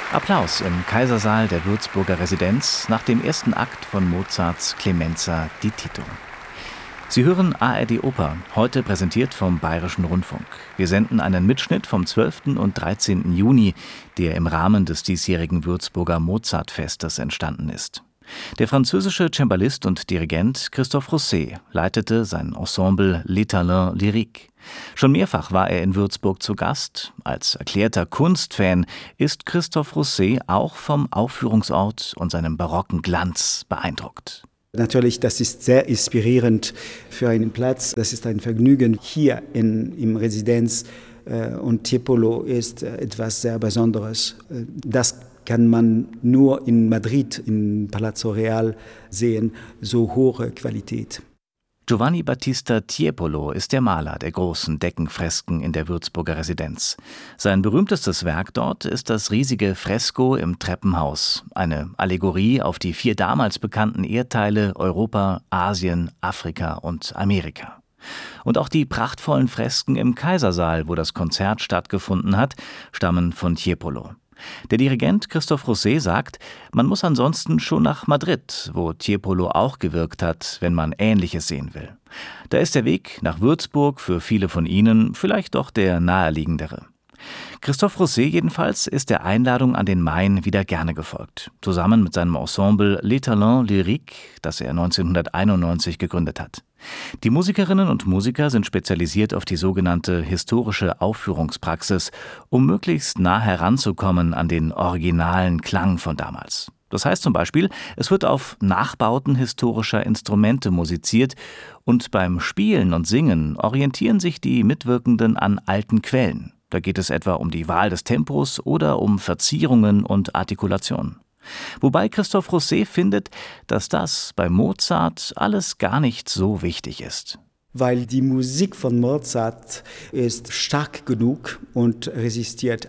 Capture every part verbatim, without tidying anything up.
Applaus im Kaisersaal der Würzburger Residenz nach dem ersten Akt von Mozarts Clemenza di Tito. Sie hören A R D Oper, heute präsentiert vom Bayerischen Rundfunk. Wir senden einen Mitschnitt vom zwölften und dreizehnten Juni, der im Rahmen des diesjährigen Würzburger Mozartfestes entstanden ist. Der französische Cembalist und Dirigent Christophe Rousset leitete sein Ensemble Les Talents Lyriques. Schon mehrfach war er in Würzburg zu Gast. Als erklärter Kunstfan ist Christophe Rousset auch vom Aufführungsort und seinem barocken Glanz beeindruckt. Natürlich, das ist sehr inspirierend für einen Platz. Das ist ein Vergnügen hier in, im Residenz. Und Tiepolo ist etwas sehr Besonderes. Das kann man nur in Madrid, in Palazzo Real sehen, so hohe Qualität. Giovanni Battista Tiepolo ist der Maler der großen Deckenfresken in der Würzburger Residenz. Sein berühmtestes Werk dort ist das riesige Fresko im Treppenhaus, eine Allegorie auf die vier damals bekannten Erdteile Europa, Asien, Afrika und Amerika. Und auch die prachtvollen Fresken im Kaisersaal, wo das Konzert stattgefunden hat, stammen von Tiepolo. Der Dirigent Christophe Rousset sagt, man muss ansonsten schon nach Madrid, wo Tiepolo auch gewirkt hat, wenn man Ähnliches sehen will. Da ist der Weg nach Würzburg für viele von Ihnen vielleicht doch der naheliegendere. Christophe Rousset jedenfalls ist der Einladung an den Main wieder gerne gefolgt, zusammen mit seinem Ensemble Les Talents Lyriques, das er neunzehnhunderteinundneunzig gegründet hat. Die Musikerinnen und Musiker sind spezialisiert auf die sogenannte historische Aufführungspraxis, um möglichst nah heranzukommen an den originalen Klang von damals. Das heißt zum Beispiel, es wird auf Nachbauten historischer Instrumente musiziert und beim Spielen und Singen orientieren sich die Mitwirkenden an alten Quellen. Da geht es etwa um die Wahl des Tempos oder um Verzierungen und Artikulationen. Wobei Christophe Rousset findet, dass das bei Mozart alles gar nicht so wichtig ist. Weil die Musik von Mozart ist stark genug und resistiert.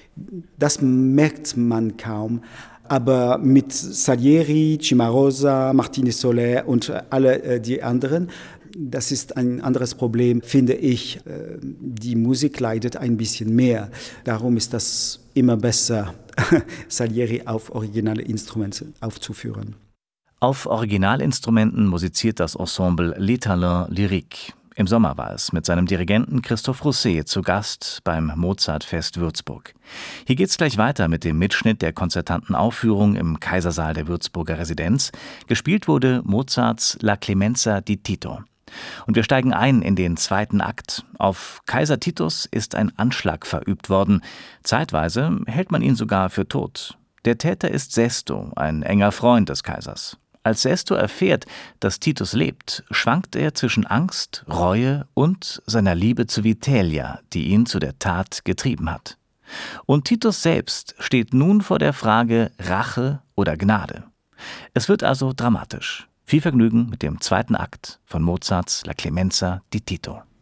Das merkt man kaum. Aber mit Salieri, Cimarosa, Martinez Soler und alle die anderen, das ist ein anderes Problem, finde ich. Die Musik leidet ein bisschen mehr. Darum ist das immer besser, Salieri auf originale Instrumente aufzuführen. Auf Originalinstrumenten musiziert das Ensemble Les Talents Lyriques. Im Sommer war es mit seinem Dirigenten Christophe Rousset zu Gast beim Mozartfest Würzburg. Hier geht's gleich weiter mit dem Mitschnitt der konzertanten Aufführung im Kaisersaal der Würzburger Residenz. Gespielt wurde Mozarts La Clemenza di Tito. Und wir steigen ein in den zweiten Akt. Auf Kaiser Titus ist ein Anschlag verübt worden. Zeitweise hält man ihn sogar für tot. Der Täter ist Sesto, ein enger Freund des Kaisers. Als Sesto erfährt, dass Titus lebt, schwankt er zwischen Angst, Reue und seiner Liebe zu Vitellia, die ihn zu der Tat getrieben hat. Und Titus selbst steht nun vor der Frage Rache oder Gnade. Es wird also dramatisch. Viel Vergnügen mit dem zweiten Akt von Mozarts La Clemenza di Tito.